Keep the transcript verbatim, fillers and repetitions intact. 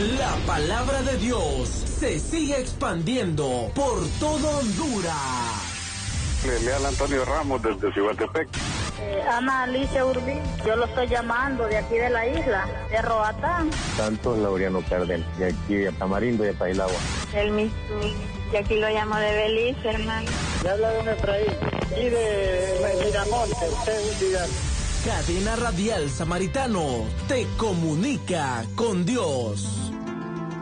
La palabra de Dios se sigue expandiendo por todo Honduras. Le habla Antonio Ramos desde Cihuatepec. Eh, Ana Alicia Urbí, yo lo estoy llamando de aquí de la isla, de Roatán. Santos Laureano Cárdenas, de aquí de Tamarindo y de Pailagua. El Mistur, y aquí lo llamo de Belice, hermano. Le habla de un Efraín, y de Miramonte, usted un día. Cadena Radial Samaritano te comunica con Dios.